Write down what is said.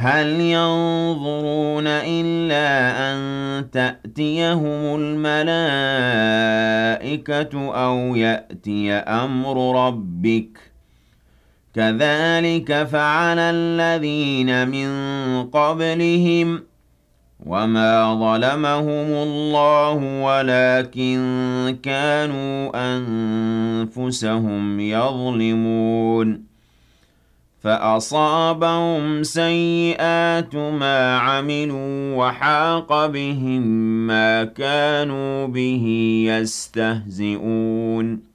هَلْ يَنظُرُونَ إِلَّا أَن تَأْتِيَهُمُ الْمَلَائِكَةُ أَوْ يَأْتِيَ أَمْرُ رَبِّكَ ۚ كَذَٰلِكَ فَعَلَ الَّذِينَ مِن قَبْلِهِمْ ۚ وَمَا ظَلَمَهُمُ اللَّهُ وَلَٰكِن كَانُوا أَنفُسَهُمْ يَظْلِمُونَ فَأَصَابَهُمْ سَيِّئَاتُ مَا عَمِلُوا وَحَاقَ بِهِم مَّا كَانُوا بِهِ يَسْتَهْزِئُونَ